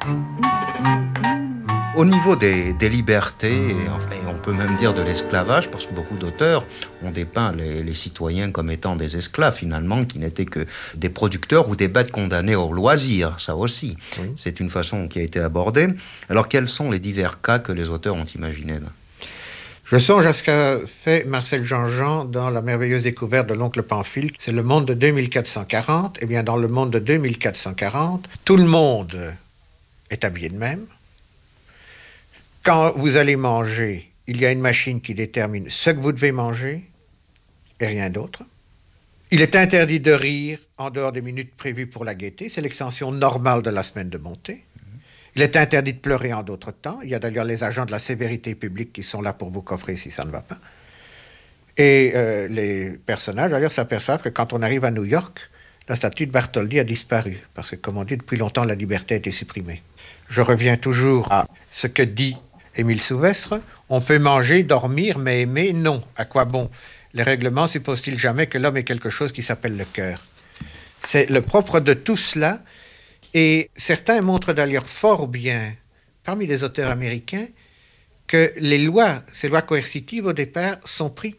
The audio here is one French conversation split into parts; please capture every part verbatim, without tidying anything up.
Au niveau des, des libertés, et enfin, on peut même dire de l'esclavage, parce que beaucoup d'auteurs ont dépeint les, les citoyens comme étant des esclaves, finalement, qui n'étaient que des producteurs ou des bêtes condamnées au loisir, ça aussi. Oui. C'est une façon qui a été abordée. Alors, quels sont les divers cas que les auteurs ont imaginés là? Je songe à ce qu'a fait Marcel Jean-Jean dans la merveilleuse découverte de l'oncle Pamphile. C'est le monde de deux mille quatre cent quarante. Eh bien, dans le monde de deux mille quatre cent quarante, tout le monde est habillé de même. Quand vous allez manger, il y a une machine qui détermine ce que vous devez manger et rien d'autre. Il est interdit de rire en dehors des minutes prévues pour la gaieté. C'est l'extension normale de la semaine de bonté. Il est interdit de pleurer en d'autres temps. Il y a d'ailleurs les agents de la sévérité publique qui sont là pour vous coffrer si ça ne va pas. Et euh, les personnages, d'ailleurs, s'aperçoivent que quand on arrive à New York, la statue de Bartholdi a disparu. Parce que, comme on dit, depuis longtemps, la liberté a été supprimée. Je reviens toujours à ce que dit Émile Souvestre. On peut manger, dormir, mais aimer, non. À quoi bon? Les règlements supposent-ils jamais que l'homme ait quelque chose qui s'appelle le cœur? C'est le propre de tout cela. Et certains montrent d'ailleurs fort bien, parmi les auteurs américains, que les lois, ces lois coercitives au départ, sont prises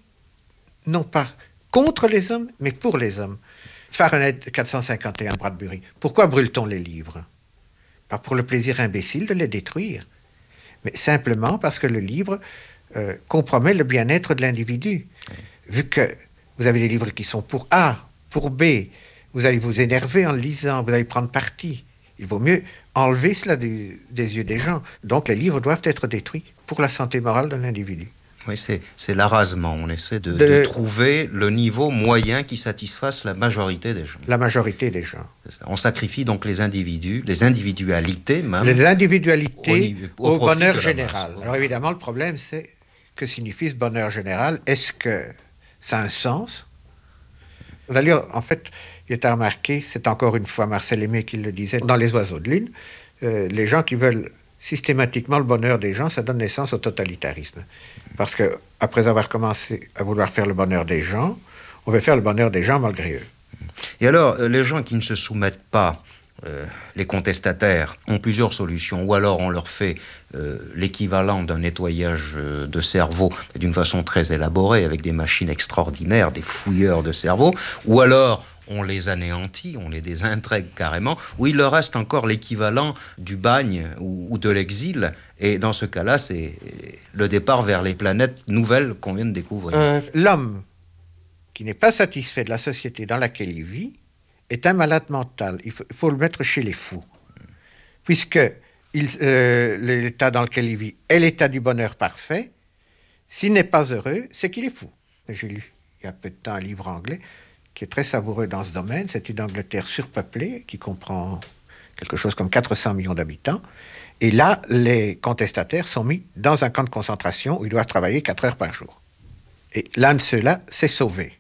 non pas contre les hommes, mais pour les hommes. Fahrenheit quatre cent cinquante et un, Bradbury. Pourquoi brûle-t-on les livres? Pas pour le plaisir imbécile de les détruire, mais simplement parce que le livre euh, compromet le bien-être de l'individu. Oui. Vu que vous avez des livres qui sont pour A, pour B, vous allez vous énerver en le lisant, vous allez prendre parti. Il vaut mieux enlever cela du, des yeux des gens. Donc les livres doivent être détruits pour la santé morale de l'individu. Oui, c'est, c'est l'arasement. On essaie de, de... de trouver le niveau moyen qui satisfasse la majorité des gens. La majorité des gens. On sacrifie donc les individus, les individualités même. Les individualités au, au, au bonheur général. Alors évidemment, le problème, c'est que signifie ce bonheur général? Est-ce que ça a un sens? D'ailleurs, en fait, il est à remarquer, c'est encore une fois Marcel Aimé qui le disait, dans Les Oiseaux de Lune, euh, les gens qui veulent systématiquement le bonheur des gens, ça donne naissance au totalitarisme. Parce qu'après avoir commencé à vouloir faire le bonheur des gens, on veut faire le bonheur des gens malgré eux. Et alors, les gens qui ne se soumettent pas, euh, les contestataires, ont plusieurs solutions. Ou alors on leur fait euh, l'équivalent d'un nettoyage de cerveau d'une façon très élaborée, avec des machines extraordinaires, des fouilleurs de cerveau. Ou alors on les anéantit, on les désintègre carrément, ou il leur reste encore l'équivalent du bagne ou, ou de l'exil. Et dans ce cas-là, c'est le départ vers les planètes nouvelles qu'on vient de découvrir. Euh, l'homme qui n'est pas satisfait de la société dans laquelle il vit est un malade mental. Il faut, il faut le mettre chez les fous. Puisque il, euh, l'état dans lequel il vit est l'état du bonheur parfait, s'il n'est pas heureux, c'est qu'il est fou. J'ai lu il y a peu de temps un livre anglais qui est très savoureux dans ce domaine. C'est une Angleterre surpeuplée qui comprend quelque chose comme quatre cents millions d'habitants. Et là, les contestataires sont mis dans un camp de concentration où ils doivent travailler quatre heures par jour. Et l'un de ceux-là s'est sauvé.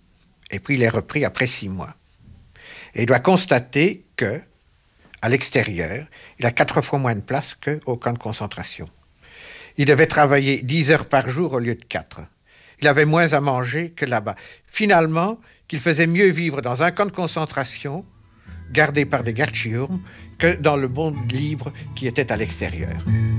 Et puis il est repris après six mois. Et il doit constater que, à l'extérieur, il a quatre fois moins de place qu'au camp de concentration. Il devait travailler dix heures par jour au lieu de quatre. Il avait moins à manger que là-bas. Finalement, qu'il faisait mieux vivre dans un camp de concentration, gardé par des gardes-chiourmes, que dans le monde libre qui était à l'extérieur.